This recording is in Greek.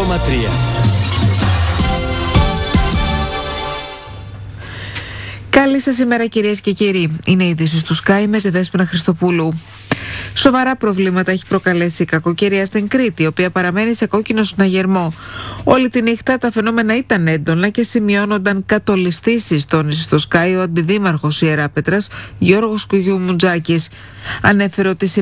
Καλή σας ημέρα κυρίες και κύριοι. Είναι η είδηση του Sky με τη Δέσποινα Χριστοπούλου. Σοβαρά προβλήματα έχει προκαλέσει η κακοκαιρία στην Κρήτη, η οποία παραμένει σε κόκκινο συναγερμό. Όλη τη νύχτα τα φαινόμενα ήταν έντονα και σημειώνονταν κατολιστήσεις, τόνισε στο Sky ο αντιδήμαρχος Ιεράπετρας Γιώργος Κουγιού Μουτζάκης. Ανέφερε ότι